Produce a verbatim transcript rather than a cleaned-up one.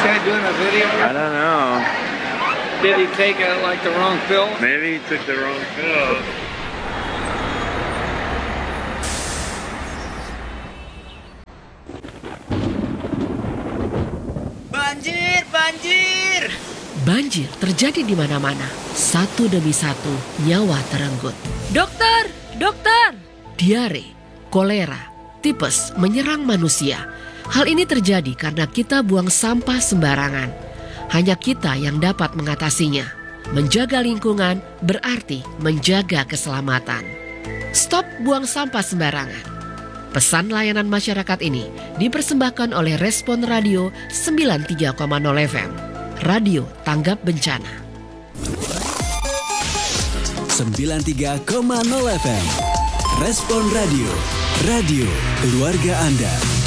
guy doing a video? I don't know. Did he take uh, like the wrong pill? Maybe he took the wrong pill. Banjir, banjir. Banjir terjadi di mana-mana. Satu demi satu nyawa terenggut. Dokter, dokter. Diare, kolera, tipes menyerang manusia. Hal ini terjadi karena kita buang sampah sembarangan. Hanya kita yang dapat mengatasinya. Menjaga lingkungan berarti menjaga keselamatan. Stop buang sampah sembarangan. Pesan layanan masyarakat ini dipersembahkan oleh Respon Radio sembilan puluh tiga koma nol F M. Radio Tanggap Bencana. sembilan puluh tiga koma nol F M. Respon Radio. Radio keluarga Anda.